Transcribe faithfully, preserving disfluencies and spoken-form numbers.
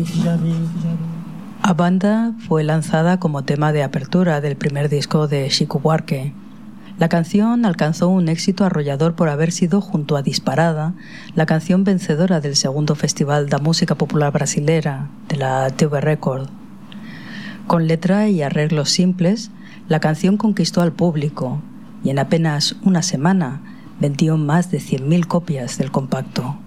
A Banda fue lanzada como tema de apertura del primer disco de Chico Buarque. La canción alcanzó un éxito arrollador por haber sido, junto a Disparada, la canción vencedora del segundo Festival da Música Popular Brasilera de la T V Record. Con letra y arreglos simples, la canción conquistó al público y en apenas una semana vendió más de cien mil copias del compacto.